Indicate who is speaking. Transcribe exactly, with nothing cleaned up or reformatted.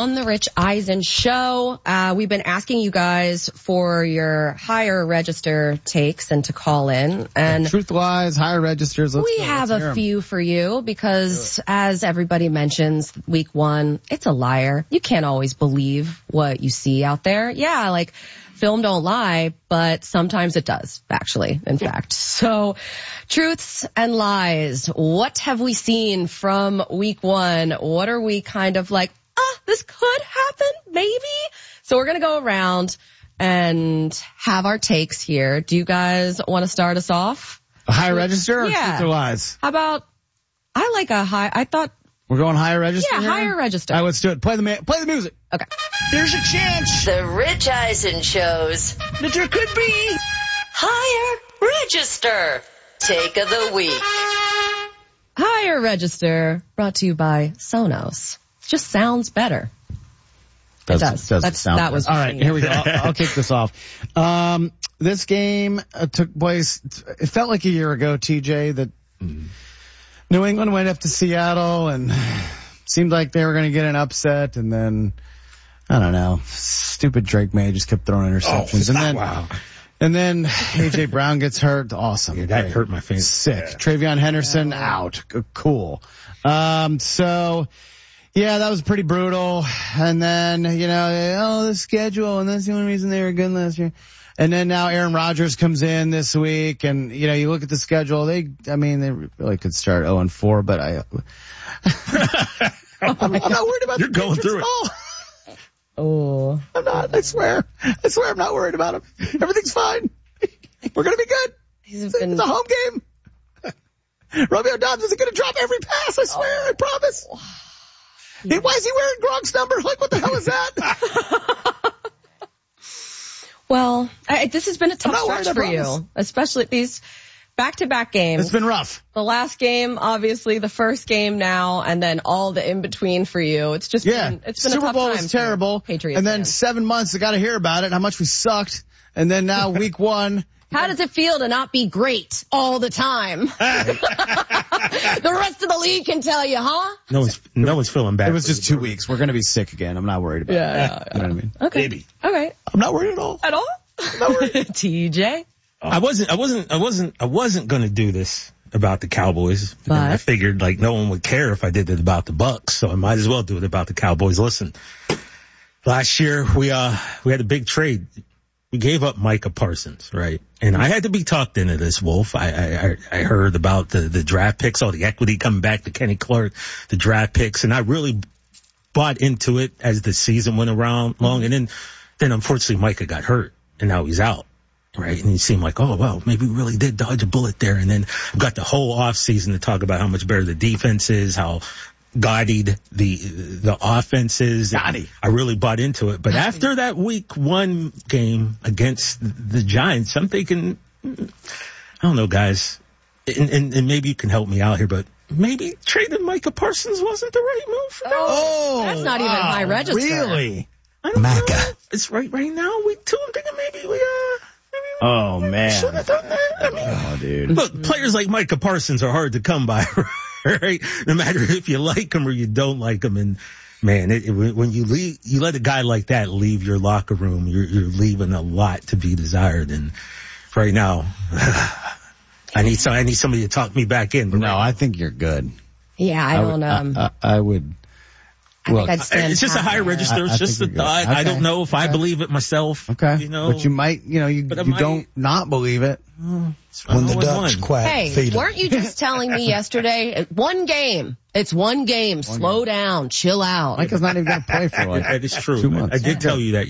Speaker 1: on the Rich Eisen Show. Uh, we've been asking you guys for your higher register takes and to call in. And
Speaker 2: yeah, truth, lies, higher registers. Let's
Speaker 1: we
Speaker 2: go.
Speaker 1: have
Speaker 2: Let's
Speaker 1: a few for you because, as everybody mentions, week one, it's a liar. You can't always believe what you see out there. Yeah, like film don't lie, but sometimes it does, actually, in fact. So, truths and lies. What have we seen from week one? What are we kind of like, ah, this could happen, maybe? So we're going to go around and have our takes here. Do you guys want to start us off?
Speaker 2: A higher register or
Speaker 1: Yeah.
Speaker 2: truth or lies?
Speaker 1: How about, I like a high, I thought,
Speaker 2: We're going higher register
Speaker 1: yeah,
Speaker 2: here?
Speaker 1: higher register.
Speaker 2: All right, let's do it. Play the ma- play the music.
Speaker 1: Okay.
Speaker 2: There's a chance
Speaker 3: The Rich Eisen Show's
Speaker 2: that there could be.
Speaker 3: Higher Register Take of the Week.
Speaker 1: Higher register brought to you by Sonos. Just sounds better.
Speaker 2: Does,
Speaker 1: It does.
Speaker 2: does
Speaker 1: That's-
Speaker 2: sound
Speaker 1: that was
Speaker 2: all right.
Speaker 1: funny.
Speaker 2: Here we go. I'll, I'll kick this off. Um, this game uh, took place. It felt like a year ago, T J, that New England went up to Seattle and seemed like they were going to get an upset, and then I don't know, stupid Drake May just kept throwing interceptions,
Speaker 4: Oh,
Speaker 2: and then
Speaker 4: wow.
Speaker 2: and then A J Brown gets hurt. Awesome,
Speaker 4: Yeah, that
Speaker 2: Great.
Speaker 4: hurt my feelings.
Speaker 2: Sick.
Speaker 4: Yeah.
Speaker 2: Travion Henderson out. C- Cool. Um, so. Yeah, that was pretty brutal. And then, you know, oh, the schedule, and that's the only reason they were good last year. And then now Aaron Rodgers comes in this week, and, you know, you look at the schedule, they, I mean, they really could start oh and four, but I, I'm, I'm not worried about
Speaker 4: You're
Speaker 2: the
Speaker 4: going
Speaker 2: Patriots
Speaker 4: through it.
Speaker 2: at all.
Speaker 1: Oh.
Speaker 2: I'm not, I swear. I swear I'm not worried about them. Everything's fine. We're going to be good.
Speaker 1: He's
Speaker 2: It's
Speaker 1: been,
Speaker 2: a home game. Romeo Dobbs isn't going to drop every pass, I swear, I promise. Hey, why is he wearing Gronk's number? Like, what the hell is that?
Speaker 1: well, I, this has been a tough
Speaker 2: not worried,
Speaker 1: stretch
Speaker 2: I
Speaker 1: for you,
Speaker 2: promise.
Speaker 1: especially these back-to-back games.
Speaker 2: It's been rough.
Speaker 1: The last game, obviously, the first game now, and then all the in-between for you. It's just
Speaker 2: Yeah.
Speaker 1: been, it's been
Speaker 2: Super
Speaker 1: a tough
Speaker 2: Bowl
Speaker 1: time
Speaker 2: was
Speaker 1: for
Speaker 2: terrible.
Speaker 1: Patriots
Speaker 2: and then
Speaker 1: fans.
Speaker 2: seven months, I got to hear about it, how much we sucked. And then now week one.
Speaker 1: How does it feel to not be great all the time? The rest of the league can tell you, huh?
Speaker 4: No one's, no one's feeling bad.
Speaker 2: It was
Speaker 4: for
Speaker 2: just
Speaker 4: you,
Speaker 2: two
Speaker 4: bro.
Speaker 2: weeks. We're going to be sick again. I'm not worried about
Speaker 1: Yeah,
Speaker 2: it.
Speaker 1: yeah, yeah.
Speaker 2: You know what I mean?
Speaker 1: Okay.
Speaker 4: Maybe.
Speaker 1: Okay.
Speaker 2: I'm not worried at all.
Speaker 1: At all?
Speaker 2: Not worried.
Speaker 1: T J?
Speaker 4: I wasn't, I wasn't, I wasn't, I wasn't going to do this about the Cowboys.
Speaker 1: But?
Speaker 4: And I figured like no one would care if I did it about the Bucks, so I might as well do it about the Cowboys. Listen, last year we, uh, we had a big trade. We gave up Micah Parsons, right? And I had to be talked into this, Wolf. I, I, I heard about the, the draft picks, all the equity coming back to Kenny Clark, the draft picks, and I really bought into it as the season went around long. And then, then unfortunately Micah got hurt and now he's out, right? And it seemed like, oh, well, maybe we really did dodge a bullet there. And then I've got the whole off season to talk about how much better the defense is, how gaudied the the offense is.
Speaker 2: Gaudy.
Speaker 4: I really bought into it. But after that week one game against the Giants, I'm thinking, I don't know, guys, and, and, and maybe you can help me out here, but maybe trading Micah Parsons wasn't the right move for them.
Speaker 1: Oh, that's not even
Speaker 2: wow.
Speaker 1: my register.
Speaker 2: Really?
Speaker 4: I don't
Speaker 2: Maca.
Speaker 4: know. It's right right now, week two. I'm thinking maybe we, uh, maybe we
Speaker 2: Oh, man.
Speaker 4: should have done that. I mean,
Speaker 2: Oh, dude.
Speaker 4: look, players like Micah Parsons are hard to come by, right? No matter if you like him or you don't like him. And man, it, it, when you leave, you let a guy like that leave your locker room, you're, you're leaving a lot to be desired. And right now, I need some, I need somebody to talk me back in. But
Speaker 2: No,
Speaker 4: right
Speaker 2: I think you're good.
Speaker 1: Yeah, I
Speaker 2: I
Speaker 1: don't
Speaker 2: would,
Speaker 1: um
Speaker 2: I, I, I would.
Speaker 1: I
Speaker 2: Look,
Speaker 1: think I'd stand
Speaker 4: it's just a
Speaker 1: pat.
Speaker 4: high register.
Speaker 2: I-
Speaker 4: It's
Speaker 2: I
Speaker 4: just a
Speaker 2: think you're
Speaker 4: thought.
Speaker 2: good.
Speaker 4: I don't
Speaker 2: Okay.
Speaker 4: know if I
Speaker 2: Okay.
Speaker 4: believe it myself.
Speaker 2: Okay.
Speaker 4: You know,
Speaker 2: But you might, you know, you,
Speaker 4: But I
Speaker 2: you
Speaker 4: might-
Speaker 2: don't not believe it.
Speaker 5: When the ducks quack,
Speaker 1: Hey,
Speaker 5: feed 'em.
Speaker 1: weren't you just telling me yesterday, one game, it's one game, slow down, chill out.
Speaker 2: Micah's not even going to play for like
Speaker 4: that is true.
Speaker 2: two months.
Speaker 4: I did tell you that